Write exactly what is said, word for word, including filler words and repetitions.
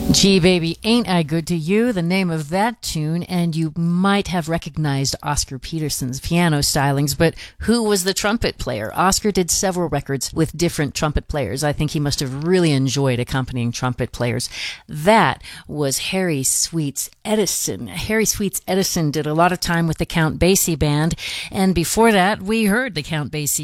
Gee, baby, ain't I good to you? The name of that tune, and you might have recognized Oscar Peterson's piano stylings, but who was the trumpet player? Oscar did several records with different trumpet players. I think he must have really enjoyed accompanying trumpet players. That was Harry Sweets Edison. Harry Sweets Edison did a lot of time with the Count Basie Band, and before that, we heard the Count Basie